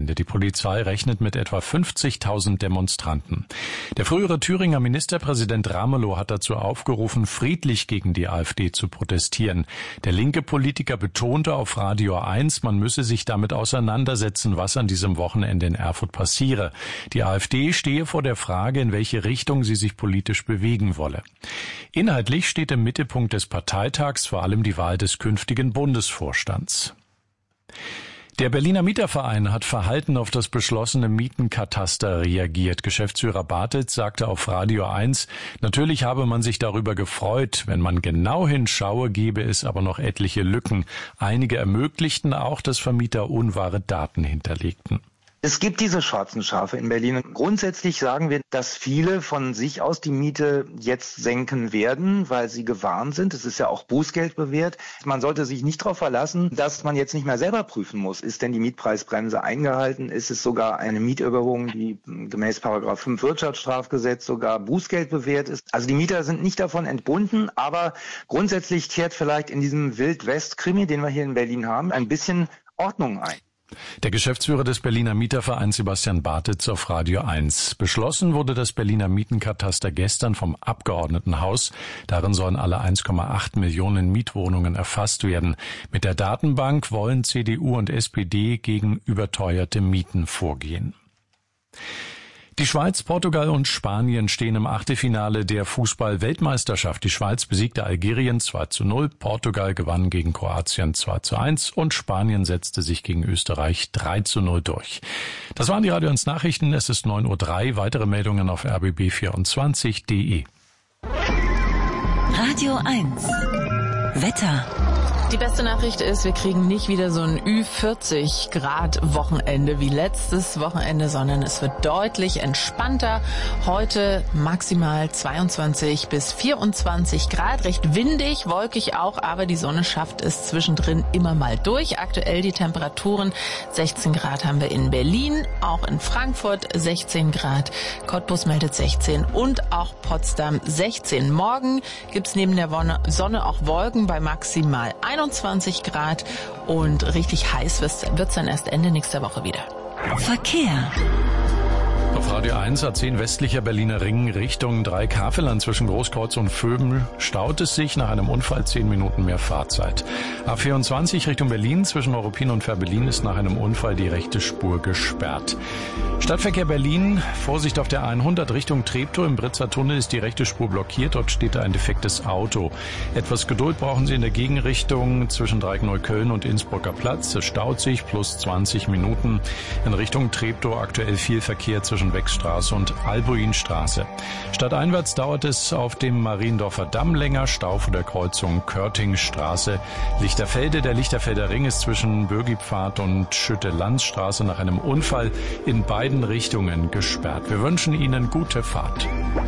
Wochenende. Die Polizei rechnet mit etwa 50.000 Demonstranten. Der frühere Thüringer Ministerpräsident Ramelow hat dazu aufgerufen, friedlich gegen die AfD zu protestieren. Der linke Politiker betonte auf Radio 1, man müsse sich damit auseinandersetzen, was an diesem Wochenende in Erfurt passiere. Die AfD stehe vor der Frage, in welche Richtung sie sich politisch bewegen wolle. Inhaltlich steht im Mittelpunkt des Parteitags vor allem die Wahl des künftigen Bundesvorstands. Der Berliner Mieterverein hat verhalten auf das beschlossene Mietenkataster reagiert. Geschäftsführer Bartels sagte auf Radio 1, natürlich habe man sich darüber gefreut. Wenn man genau hinschaue, gäbe es aber noch etliche Lücken. Einige ermöglichten auch, dass Vermieter unwahre Daten hinterlegten. Es gibt diese schwarzen Schafe in Berlin. Grundsätzlich sagen wir, dass viele von sich aus die Miete jetzt senken werden, weil sie gewarnt sind. Es ist ja auch Bußgeld bewährt. Man sollte sich nicht darauf verlassen, dass man jetzt nicht mehr selber prüfen muss. Ist denn die Mietpreisbremse eingehalten? Ist es sogar eine Mieterhöhung, die gemäß § 5 Wirtschaftsstrafgesetz sogar Bußgeld bewährt ist? Also die Mieter sind nicht davon entbunden, aber grundsätzlich kehrt vielleicht in diesem Wild-West-Krimi, den wir hier in Berlin haben, ein bisschen Ordnung ein. Der Geschäftsführer des Berliner Mietervereins Sebastian Bartels auf Radio 1. Beschlossen wurde das Berliner Mietenkataster gestern vom Abgeordnetenhaus. Darin sollen alle 1,8 Millionen Mietwohnungen erfasst werden. Mit der Datenbank wollen CDU und SPD gegen überteuerte Mieten vorgehen. Die Schweiz, Portugal und Spanien stehen im Achtelfinale der Fußball-Weltmeisterschaft. Die Schweiz besiegte Algerien 2:0, Portugal gewann gegen Kroatien 2:1 und Spanien setzte sich gegen Österreich 3:0 durch. Das waren die Radio 1 Nachrichten. Es ist 9:03 Uhr. Weitere Meldungen auf rbb24.de. Radio 1 Wetter. Die beste Nachricht ist, wir kriegen nicht wieder so ein Ü40 Grad Wochenende wie letztes Wochenende, sondern es wird deutlich entspannter. Heute maximal 22 bis 24 Grad, recht windig, wolkig auch, aber die Sonne schafft es zwischendrin immer mal durch. Aktuell die Temperaturen 16 Grad haben wir in Berlin, auch in Frankfurt 16 Grad, Cottbus meldet 16 und auch Potsdam 16. Morgen gibt's neben der Sonne auch Wolken bei maximal 21 Grad und richtig heiß wird's dann erst Ende nächster Woche wieder. Verkehr. Auf Radio 1 A10 westlicher Berliner Ring Richtung Dreieck-Havelland zwischen Großkreuz und Vöbel staut es sich nach einem Unfall 10 Minuten mehr Fahrzeit. A24 Richtung Berlin zwischen Neuruppin und Fehrbellin ist nach einem Unfall die rechte Spur gesperrt. Stadtverkehr Berlin, Vorsicht auf der 100 Richtung Treptow. Im Britzer Tunnel ist die rechte Spur blockiert, dort steht ein defektes Auto. Etwas Geduld brauchen Sie in der Gegenrichtung zwischen Dreieck-Neukölln und Innsbrucker Platz. Es staut sich plus 20 Minuten. In Richtung Treptow aktuell viel Verkehr zwischen Wechstraße und Albuinstraße. Stadteinwärts dauert es auf dem Mariendorfer Damm länger, Stau vor der Kreuzung Körtingstraße. Lichterfelde, der Lichterfelder Ring ist zwischen Bürgipfad und Schütte-Landstraße nach einem Unfall in beiden Richtungen gesperrt. Wir wünschen Ihnen gute Fahrt.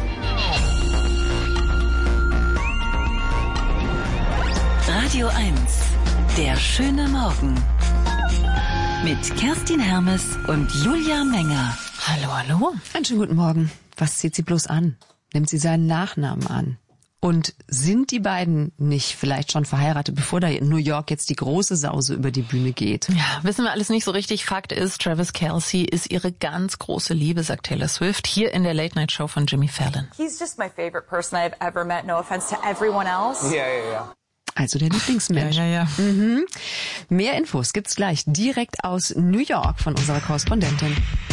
Radio 1, der schöne Morgen. Mit Kerstin Hermes und Julia Menger. Hallo, hallo. Einen schönen guten Morgen. Was zieht sie bloß an? Nimmt sie seinen Nachnamen an? Und sind die beiden nicht vielleicht schon verheiratet, bevor da in New York jetzt die große Sause über die Bühne geht? Ja, wissen wir alles nicht so richtig. Fakt ist, Travis Kelce ist ihre ganz große Liebe, sagt Taylor Swift, hier in der Late-Night-Show von Jimmy Fallon. He's just my favorite person I've ever met, no offense to everyone else. Yeah. Also der Lieblingsmensch. Ja. Mehr Infos gibt's gleich direkt aus New York von unserer Korrespondentin.